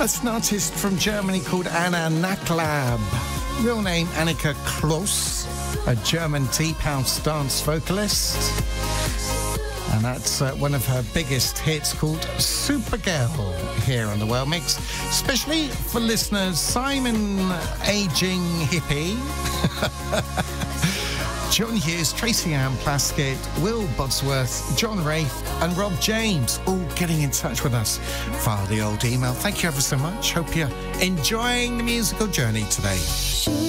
That's an artist from Germany called Anna Nachtlab. Real name Annika Kloss, a German deep house dance vocalist. And that's one of her biggest hits called Supergirl here on the World Mix. Especially for listeners Simon Aging Hippie, John Hughes, Tracy Ann Plaskett, Will Bodsworth, John Rafe and Rob James, all getting in touch with us via the old email. Thank you ever so much. Hope you're enjoying the musical journey today.